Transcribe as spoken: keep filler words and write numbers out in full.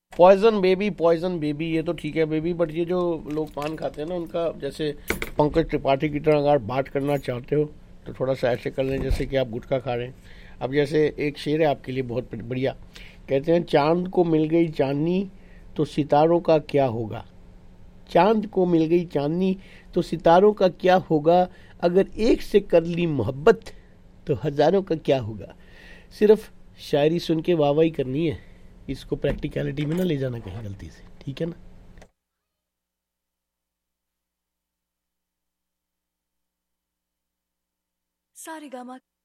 Poison baby, poison baby, ये तो ठीक है बेबी, बट ये जो लोग पान खाते हैं ना उनका, जैसे पंकज त्रिपाठी की तरह अगर बात करना चाहते हो तो थोड़ा सा ऐसे कर लें जैसे कि आप गुटखा खा रहे हैं। अब जैसे एक शेर है आपके लिए बहुत बढ़िया, कहते हैं चांद को मिल गई चांदनी तो सितारों का क्या होगा। चांद को मिल गई चांदनी तो सितारों का क्या होगा, अगर एक से कर ली मोहब्बत तो हजारों का क्या होगा। सिर्फ शायरी सुन के वाह वाही करनी है, इसको प्रैक्टिकलिटी में ना ले जाना कहीं गलती से, ठीक है ना। सारेगामा